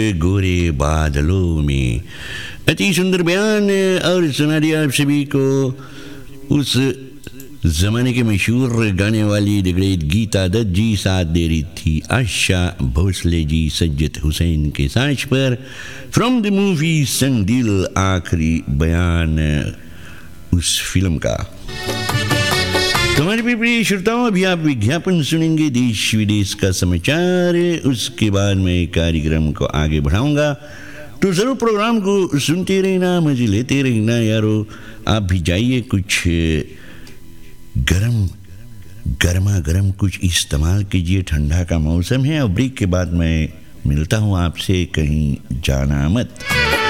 गोरे बादलों में। अति सुंदर बयान और सुना दिया आप सभी को उस जमाने के मशहूर गाने वाली द ग्रेट गीता दत्त जी। साथ दे रही थी आशा भोसले जी सज्जद हुसैन के साथ पर फ्रॉम द मूवी संग दिल। आखिरी बयान उस फिल्म का। तुम्हारे प्रिय श्रोताओं, अभी आप विज्ञापन सुनेंगे, देश विदेश का समाचार। उसके बाद मैं कार्यक्रम को आगे बढ़ाऊंगा, तो जरूर प्रोग्राम को सुनते रहना, मजे लेते रहना यारो। आप भी जाइए, कुछ गर्मा गर्म कुछ इस्तेमाल कीजिए, ठंडा का मौसम है। और ब्रेक के बाद मैं मिलता हूँ आपसे, कहीं जाना मत।